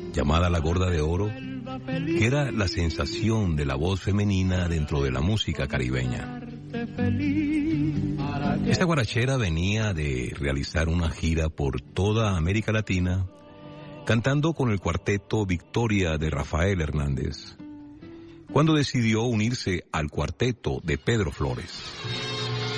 llamada La Gorda de Oro, que era la sensación de la voz femenina dentro de la música caribeña. Esta guarachera venía de realizar una gira por toda América Latina, cantando con el cuarteto Victoria de Rafael Hernández, cuando decidió unirse al cuarteto de Pedro Flores.